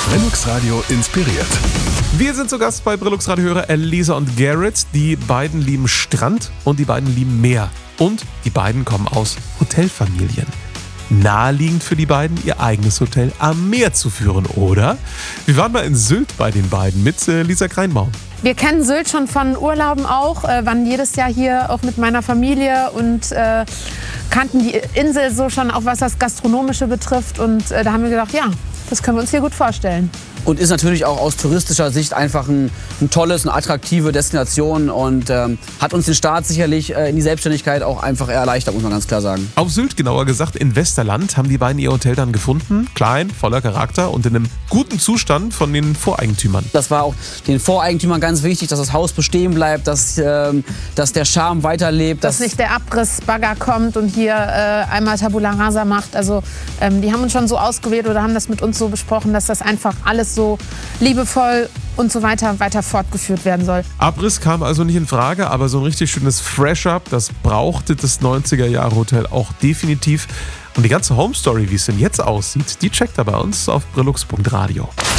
Brillux Radio inspiriert. Wir sind zu Gast bei Brillux Radio-Hörer Elisa und Garrett. Die beiden lieben Strand und die beiden lieben Meer. Und die beiden kommen aus Hotelfamilien. Naheliegend für die beiden, ihr eigenes Hotel am Meer zu führen, oder? Wir waren mal in Sylt bei den beiden mit Lisa Kreinbaum. Wir kennen Sylt schon von Urlauben auch, waren jedes Jahr hier auch mit meiner Familie und kannten die Insel so schon, auch was das Gastronomische betrifft. Und da haben wir gedacht, ja, das können wir uns hier gut vorstellen. Und ist natürlich auch aus touristischer Sicht einfach ein tolles, eine attraktive Destination und hat uns den Start sicherlich in die Selbstständigkeit auch einfach erleichtert, muss man ganz klar sagen. Auf Sylt, genauer gesagt in Westerland, haben die beiden ihr Hotel dann gefunden. Klein, voller Charakter und in einem guten Zustand von den Voreigentümern. Das war auch den Voreigentümern ganz wichtig, dass das Haus bestehen bleibt, dass der Charme weiterlebt. Dass nicht der Abrissbagger kommt und hier einmal Tabula Rasa macht. Also die haben uns schon so ausgewählt oder haben das mit uns so besprochen, dass das einfach alles so liebevoll und so weiter fortgeführt werden soll. Abriss kam also nicht in Frage, aber so ein richtig schönes Fresh-Up, das brauchte das 90er-Jahre-Hotel auch definitiv. Und die ganze Home-Story, wie es denn jetzt aussieht, die checkt er bei uns auf brillux.radio.